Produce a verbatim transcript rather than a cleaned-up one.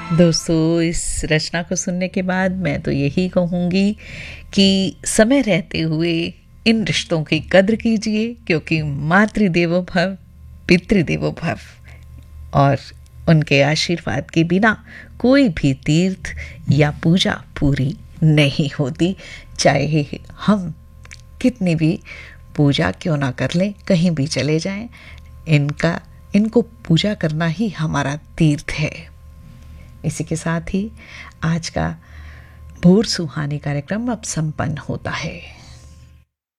दोस्तों, इस रचना को सुनने के बाद मैं तो यही कहूँगी कि समय रहते हुए इन रिश्तों की कद्र कीजिए, क्योंकि मातृदेवो भव पितृदेवो भव, और उनके आशीर्वाद के बिना कोई भी तीर्थ या पूजा पूरी नहीं होती। चाहे हम कितनी भी पूजा क्यों ना कर लें, कहीं भी चले जाएं, इनका इनको पूजा करना ही हमारा तीर्थ है। इसी के साथ ही आज का भोर सुहानी कार्यक्रम अब संपन्न होता है।